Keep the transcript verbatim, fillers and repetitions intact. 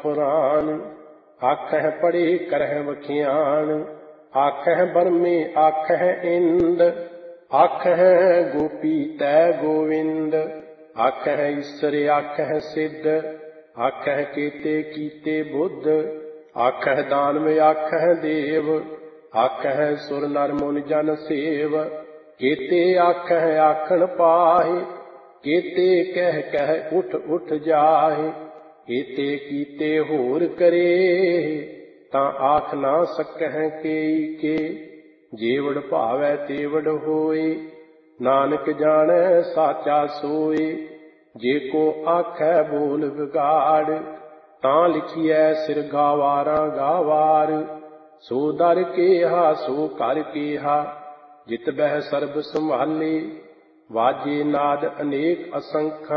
पुराण। आखह पढ़े करह वखियान, आखह बरमे आखह इंद, आखह गोपी तै गोविंद, आखह ईसर आखह सिद्ध, आखह केते कीते बुद्ध, आखह दानव आखह देव, आखह सुर नर मुनि जन सेव, केते आखह आखन पाहि, केते कह कह उठ उठ जाहि, केते कीते होर करे, तां आख ना सकह केई के, जेवड़ भावै तेवड़ होए, नानक जानै साचा सोए, जे को आखै बोल बिगाड़, तां लिखिए सिर गावारा गावार, सो दर केहा सो कर केहा, जित बह सर्ब संभाले, वाजे नाद अनेक असंख्य,